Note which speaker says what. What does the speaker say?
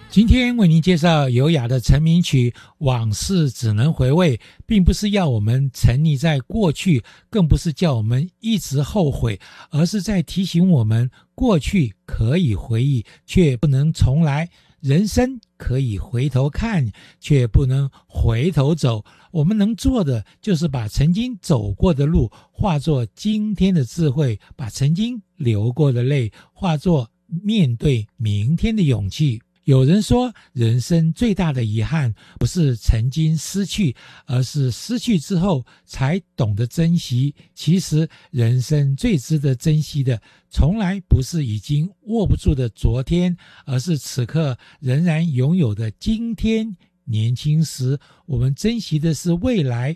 Speaker 1: 今天为您介绍优雅的成名曲《往事只能回味》，并不是要我们沉溺在过去，更不是叫我们一直后悔，而是在提醒我们，过去可以回忆，却不能重来；人生可以回头看，却不能回头走。我们能做的，就是把曾经走过的路化作今天的智慧，把曾经流过的泪化作面对明天的勇气。有人说，人生最大的遗憾不是曾经失去，而是失去之后才懂得珍惜。其实人生最值得珍惜的，从来不是已经握不住的昨天，而是此刻仍然拥有的今天。年轻时我们珍惜的是未来，